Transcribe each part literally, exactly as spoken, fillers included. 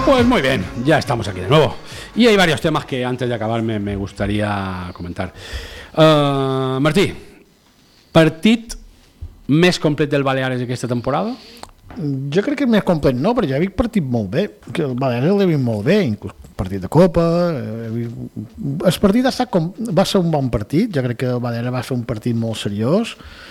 Pues muy bien, ya estamos aquí de nuevo. Y hay varios temas que antes de acabar me, me gustaría comentar. Uh, Martí, partit més complet del Baleares aquesta temporada? Jo crec que més complet no, però ja he vist partit molt bé, que el Baleares l'he vist molt bé, inclús partit de Copa. El partit ha estat com... va ser un bon partit, jo crec que el Baleares va ser un partit molt seriós.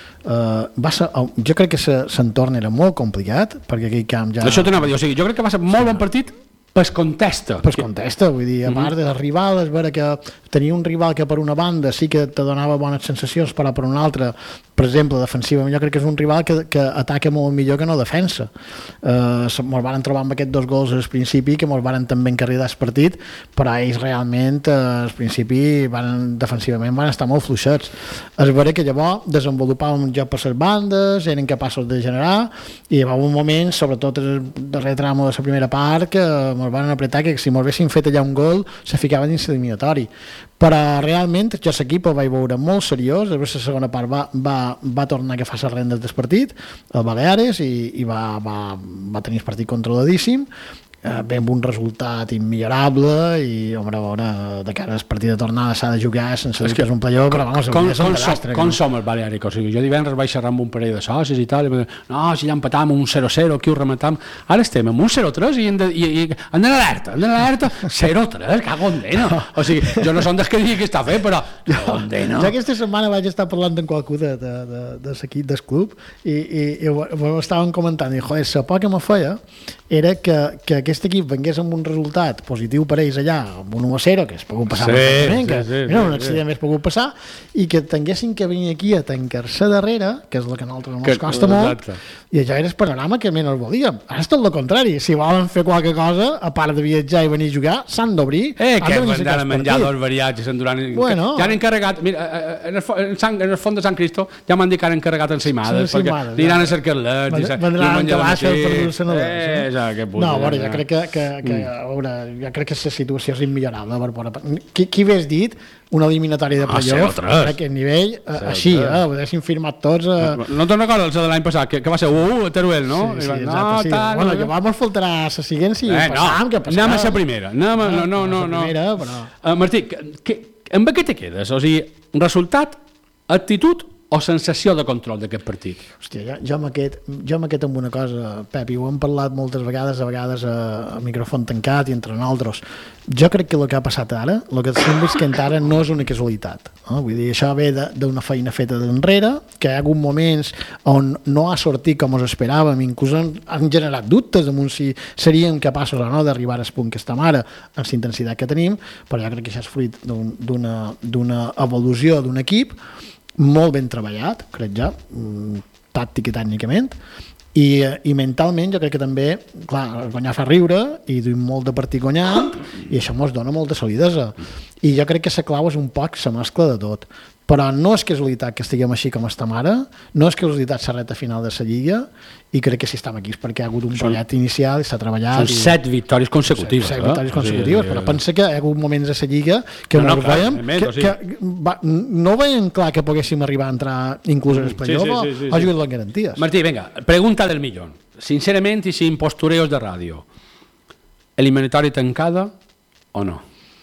Uh, va ser, jo crec que l'entorn era molt complicat, perquè aquell camp ja... Això t'anava a dir, o sigui, jo crec que va ser molt sí. bon partit. Pues contesta. Pues contesta, vull dir, a part mm -hmm. de rival, és vera que tenia un rival que per una banda sí que te donava bones sensacions, però per una altra, per exemple, defensivament, jo crec que és un rival que, que ataca molt millor que no defensa. Eh, mos van trobar amb aquests dos gols al principi, que mos van també encarrilar el partit, però ells realment, eh, al principi, van, defensivament van estar molt fluixets. És vera que llavors desenvolupàvem un joc per les bandes, eren capaços de generar, i hi va un moment, sobretot el darrer tramo de la primera part, que ens van apretar que si ens haguessin fet allà un gol se ficaven dins l'eliminatori, però realment jo l'equip el vaig veure molt seriós. Després la segona part va, va, va tornar a agafar les rendes del partit el Baleares i, i va, va, va tenir el partit controladíssim, eh, bé amb un resultat immillorable i home, a veure, de cara al partit de tornada s'ha de jugar sense dir que és un playoff, però vamos, com, és un com, desastre. Com som els baleàrics? O sigui, jo divendres vaig xerrar amb un parell de socis i tal, i dir, no, si ja empatam un zero zero, aquí ho rematam. Ara estem amb un zero tres i hem d'anar alerta, hem d'anar alerta, zero tres, que condena. O sigui, jo no som dels que digui que està fet, però que condena. Jo aquesta setmana vaig estar parlant amb qualcú de, de, de, de l'equip del club i, i, i ho, ho estaven comentant i, joder, la por que me feia era que, que aquest equip vengués amb un resultat positiu per ells allà, amb un u a zero, que es pogut passar, sí, sí, que sí, sí, mira, un sí, accident sí. més pogut passar, i que tinguessin que venir aquí a tancar-se darrere, que és el que a nosaltres ens costa molt, i allò era el panorama que menys volíem. Ara és tot el contrari, si volen fer qualque cosa, a part de viatjar i venir a jugar, s'han d'obrir. Eh, que van d'anar a menjar dos variats i s'enduran... Bueno. Ja han encarregat, mira, en el, en, Sant, en el fons de Sant Cristo ja m'han dit que han encarregat ensaïmades, sí, perquè aniran a cercar leds i vendran cabasses per dur-se a eh, ja, que puta, no, bueno, jo crec que, que, que mm. a veure, jo crec que la situació és immillorable per veure. Qui, qui hagués dit una eliminatòria de playoff a aquest nivell, eh, així, eh, ho haguéssim firmat tots. Eh. No, no te'n recordes el de l'any passat, que, que va ser u a Teruel, no? Sí, sí, va, exacte, no, sí. Tal, bueno, no, llavors mos faltarà la siguent si eh, passam, no, que passarà. anem a la primera, anem a, no, no, no, no. Primera, però... Uh, Martí, que, que, amb què te quedes? O sigui, resultat, actitud o sensació de control d'aquest partit? Hòstia, jo, jo m'he quedat amb una cosa, Pep, i ho hem parlat moltes vegades, a vegades a, a micròfon tancat i entre nosaltres. Jo crec que el que ha passat ara, el que estem visquent ara no és una casualitat. No? Vull dir, això ve d'una feina feta d'enrere, que hi ha hagut moments on no ha sortit com us esperàvem, inclús han, han generat dubtes damunt si seríem capaços o no d'arribar al punt que estem ara, amb la intensitat que tenim, però jo crec que això és fruit d'una d'una evolució d'un equip molt ben treballat, crec ja, tàctic i tècnicament, i, i mentalment jo crec que també, clar, guanyar fa riure i duim molt de partit guanyant i això ens dona molta solidesa i jo crec que la clau és un poc la mescla de tot, però no és casualitat que estiguem així com estem ara, no és casualitat la reta final de la Lliga i crec que si estem aquí és perquè hi ha hagut un projecte inicial i s'ha treballat. Són set victòries consecutives. Set, set victòries consecutives, sí, però pensa que hi ha hagut moments a la Lliga que no, no, no veiem, més, que, o sigui... que va, no veiem clar que poguéssim arribar a entrar inclús en el playoff, sí, sí, sí, sí, o jugar les garanties. Martí, vinga, pregunta del millón. Sincerament i sin postureos de ràdio. Eliminatòria tancada o no?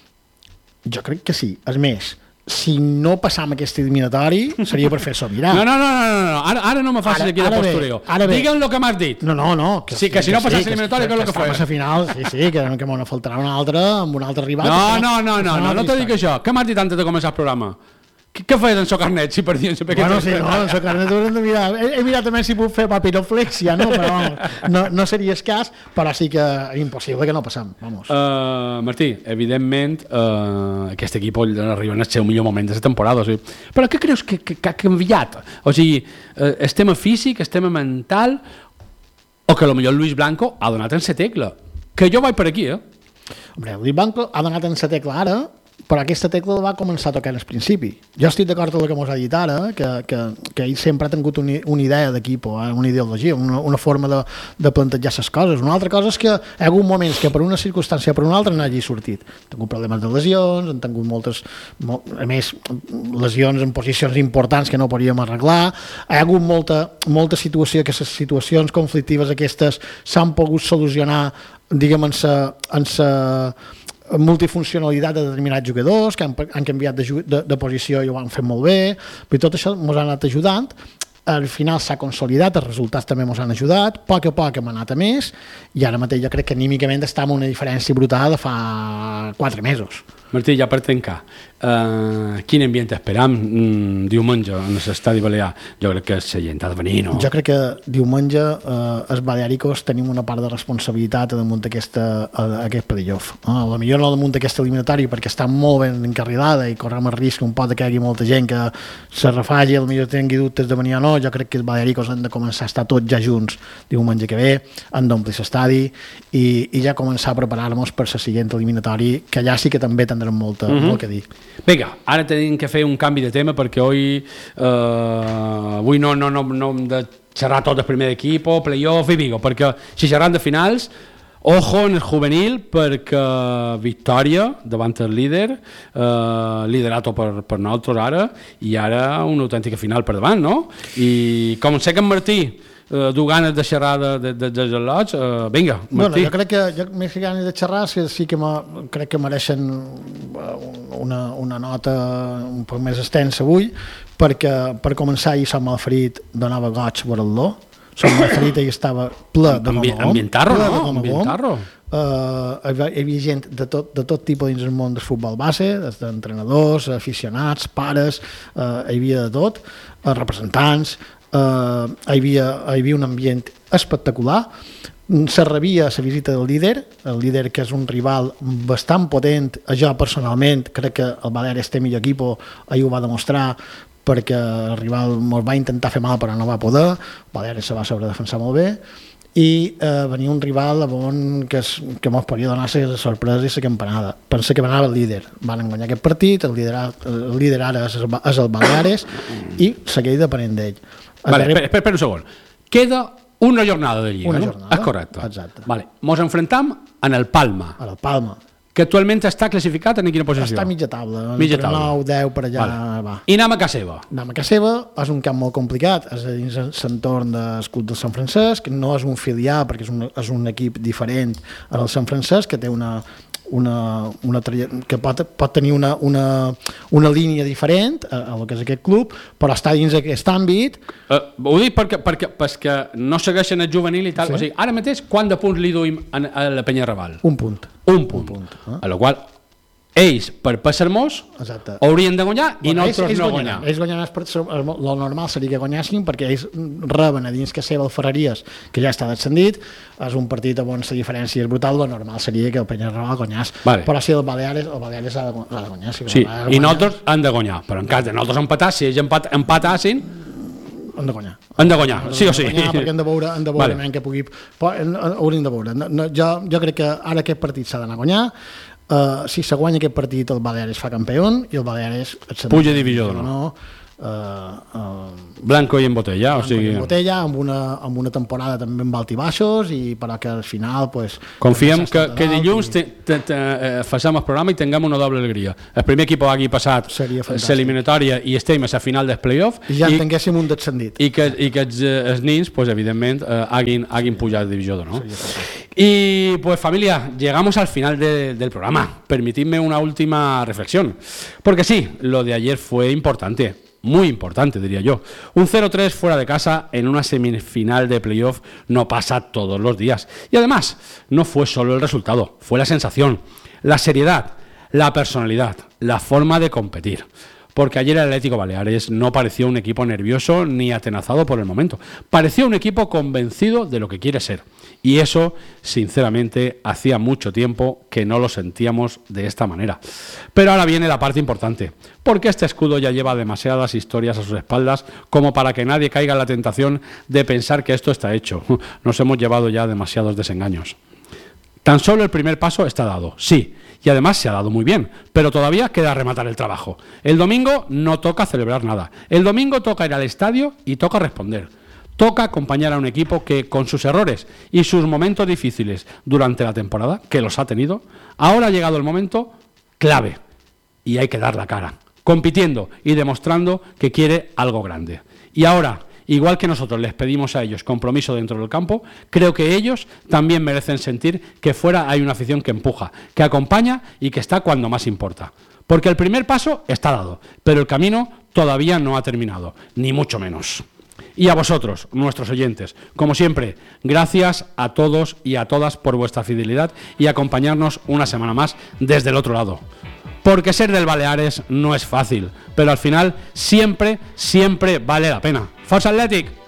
Jo crec que sí. És més, si no passam aquest eliminatori seria per fer-s'ho mirar. No, no, no, no, no. Ara, ara no me facis ara, aquí de postureo. Digue'm el que m'has dit. No, no, no. Que, sí, que si que no passàs sí, eliminatori, què és el que fas? Que final, sí, sí, que, que m'ho faltarà una altra amb un altre rival. No, no, no, no, no, no t'ho dic això. Què m'has dit antes de començar el programa? Què feies en Socarnet, si perdien? Bueno, sí, no, en Socarnet haurem de mirar. He, he mirat també si puc fer papiroflexia, no? Però vamos, no, no seria escàs, però sí que és impossible que no passem. Vamos. Uh, Martí, evidentment, uh, aquest equip arriba en el seu millor moment de la temporada. O sigui, però què creus que, que, que ha canviat? O sigui, uh, el tema físic, el tema mental, o que potser Luis Blanco ha donat en la tecla? Que jo vaig per aquí, eh? Hombre, Luis Blanco ha donat en la tecla ara, però aquesta tecla va començar a tocar al principi. Jo estic d'acord amb el que mos ha dit ara, que, que, que ell sempre ha tingut una, una idea d'equip, eh? Una ideologia, una, una forma de, de plantejar les coses. Una altra cosa és que hi ha hagut moments que per una circumstància o per una altra no hagi sortit. Han tingut problemes de lesions, han tingut moltes, molt, a més, lesions en posicions importants que no podíem arreglar. Hi ha hagut molta, molta situació que les situacions conflictives aquestes s'han pogut solucionar diguem, en sa, en sa multifuncionalitat de determinats jugadors que han, han canviat de, de, de posició i ho han fet molt bé, però tot això ens ha anat ajudant. Al final s'ha consolidat, els resultats també ens han ajudat, a poc a poc hem anat a més, i ara mateix jo crec que anímicament està amb una diferència brutal de fa quatre mesos. Martí, ja per tancar, uh, quin ambient esperam mm, diumenge en l'estadi balear? Jo crec que la gent ha de venir, no? Jo crec que diumenge eh, els baleàricos tenim una part de responsabilitat damunt d'aquesta, aquest playoff. Eh? A la millor no damunt d'aquesta eliminatòria perquè està molt ben encarrilada i correm el risc un pot que hi hagi molta gent que se refagi, a la millor tingui dubtes de venir o no. Jo crec que els baleàricos han de començar a estar tots ja junts diumenge que ve, han d'omplir l'estadi i, i ja començar a preparar-nos per la següent eliminatòria, que ja sí que també tindrem molta, mm-hmm. molt que dir. Vinga, ara tenim que fer un canvi de tema perquè avui, eh, avui no, no, no, no hem de xerrar tot el primer equip, playoff i Vigo, perquè si xerram de finals, ojo en el juvenil, perquè victòria davant el líder, eh, liderato per, per nosaltres ara, i ara una autèntica final per davant, no? I com sé que en Martí Uh, du ganes de xerrar de, de, de, de gelots, uh, vinga, Martí. Bueno, jo crec que jo, més que ganes de xerrar sí, sí que crec que mereixen una, una nota un poc més extensa avui, perquè per començar ahir Sant Malferit donava goig veure-lo. Sant Malferit ahir estava ple de Ambi gom. Ambientarro, no? Ambientarro. Uh, hi, havia, hi havia gent de tot, de tot tipus dins el món del futbol base, des d'entrenadors, aficionats, pares, uh, hi havia de tot, uh, representants. Uh, hi, havia, hi havia un ambient espectacular. Se rebia la visita del líder, el líder que és un rival bastant potent. Jo personalment crec que el Baleares té millor equip, ahir ho va demostrar, perquè el rival ens va intentar fer mal però no va poder. El Baleares se va sobredefensar molt bé i eh, venia un rival on que, es, que mos podia donar la sorpresa i la campanada. Pensa que anava el líder, van guanyar aquest partit, el líder, el líder ara és, és el Baleares i segueix depenent d'ell. Vale, espera, espera, espera un segon. Queda una jornada de Lliga, una no? jornada, és correcte. Exacte. Vale. Mos enfrentam en el Palma. En el Palma. Que actualment està classificat en quina posició? Està a mitja taula, mitja taula. nou deu per allà. Vale. Va. I anem a casa seva. Anem a casa seva, és un camp molt complicat, és dins l'entorn del Club del Sant Francesc, no és un filial perquè és un, és un equip diferent al Sant Francesc, que té una, una, una que pot, pot tenir una, una, una línia diferent a, a lo que és aquest club, però està dins aquest àmbit. Uh, ho dic perquè, perquè, perquè no segueixen el juvenil i tal. Sí. O sigui, ara mateix, quant de punts li duim a, a la Penyarrabal? Un punt. Un punt. Un punt eh? A la qual ells, per passar-nos, haurien de guanyar i bueno, nosaltres ells, ells no guanyar. Ells guanyaran, el normal seria que guanyessin perquè ells reben a dins que seva el Ferreries, que ja està descendit, és un partit on la diferència és brutal, el normal seria que el Penyarrabal guanyés, vale. Però si el Baleares, el Baleares ha de, ha de guanyar. Si sí, i nosaltres han de guanyar, però en cas de nosaltres empatar, si ells empat, empatassin, han de guanyar. Han de guanyar, sí o sí. Guanyar perquè han de veure, han de veure vale. Que pugui... Però, hauríem de veure. No, no, jo, jo crec que ara aquest partit s'ha d'anar a guanyar. Uh, si se guanya aquest partit el Baleares fa campió i el Baleares puja divisió d'honor. No, uh, uh, blanco i en botella, blanco o sigui... i en botella, amb una, amb una temporada també amb alt i baixos, i però que al final pues, confiem que, que dilluns i... te, te, te, eh, facem el programa i tinguem una doble alegria. El primer equip hagi passat l'eliminatòria i estem a la final del playoff i ja en tinguéssim un descendit i que, i que els, els nins pues, evidentment eh, hagin, hagin pujat de divisió d'honor. Y pues familia, llegamos al final de, del programa. Permitidme una última reflexión, porque sí, lo de ayer fue importante, muy importante diría yo. Un cero tres fuera de casa en una semifinal de playoff no pasa todos los días. Y además, no fue solo el resultado, fue la sensación, la seriedad, la personalidad, la forma de competir. Porque ayer el Atlético Baleares no pareció un equipo nervioso ni atenazado por el momento. Pareció un equipo convencido de lo que quiere ser. Y eso, sinceramente, hacía mucho tiempo que no lo sentíamos de esta manera. Pero ahora viene la parte importante, porque este escudo ya lleva demasiadas historias a sus espaldas como para que nadie caiga en la tentación de pensar que esto está hecho. Nos hemos llevado ya demasiados desengaños. Tan solo el primer paso está dado, sí, y además se ha dado muy bien, pero todavía queda rematar el trabajo. El domingo no toca celebrar nada. El domingo toca ir al estadio y toca responder. Toca acompañar a un equipo que, con sus errores y sus momentos difíciles durante la temporada, que los ha tenido, ahora ha llegado el momento clave y hay que dar la cara, compitiendo y demostrando que quiere algo grande. Y ahora, igual que nosotros les pedimos a ellos compromiso dentro del campo, creo que ellos también merecen sentir que fuera hay una afición que empuja, que acompaña y que está cuando más importa. Porque el primer paso está dado, pero el camino todavía no ha terminado, ni mucho menos. Y a vosotros, nuestros oyentes, como siempre, gracias a todos y a todas por vuestra fidelidad y acompañarnos una semana más desde el otro lado. Porque ser del Baleares no es fácil, pero al final siempre, siempre vale la pena. ¡Força Atlètic!